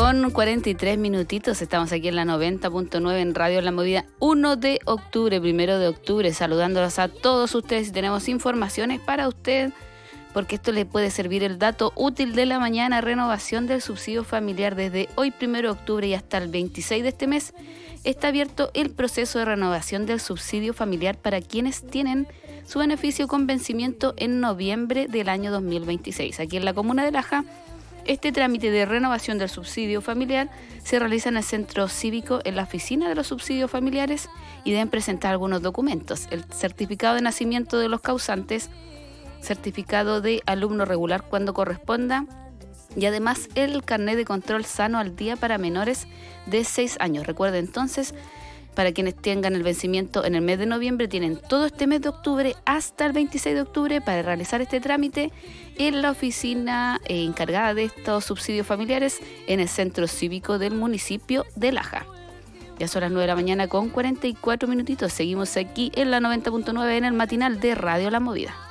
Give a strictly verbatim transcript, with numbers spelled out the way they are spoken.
con cuarenta y tres minutitos. Estamos aquí en la noventa punto nueve en Radio La Movida. primero de octubre, primero de octubre, saludándolos a todos ustedes y tenemos informaciones para usted, porque esto le puede servir el dato útil de la mañana. Renovación del subsidio familiar desde hoy, primero de octubre, y hasta el veintiséis de este mes. Está abierto el proceso de renovación del subsidio familiar para quienes tienen su beneficio con vencimiento en noviembre del año dos mil veintiséis. Aquí en la comuna de Laja, este trámite de renovación del subsidio familiar se realiza en el centro cívico, en la oficina de los subsidios familiares, y deben presentar algunos documentos: el certificado de nacimiento de los causantes, certificado de alumno regular cuando corresponda, y además el carnet de control sano al día para menores de seis años. Recuerden entonces, para quienes tengan el vencimiento en el mes de noviembre, tienen todo este mes de octubre hasta el veintiséis de octubre para realizar este trámite en la oficina eh, encargada de estos subsidios familiares en el centro cívico del municipio de Laja. Ya son las nueve de la mañana con cuarenta y cuatro minutitos. Seguimos aquí en la noventa punto nueve en el matinal de Radio La Movida.